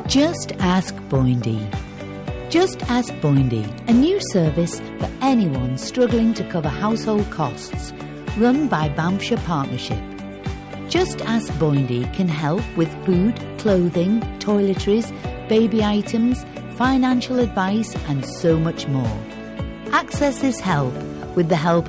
Just Ask Boindy. Just Ask Boindy, a new service for anyone struggling to cover household costs, run by Banffshire Partnership. Just Ask Boindy can help with food, clothing, toiletries, baby items, financial advice and so much more. Access this help with the help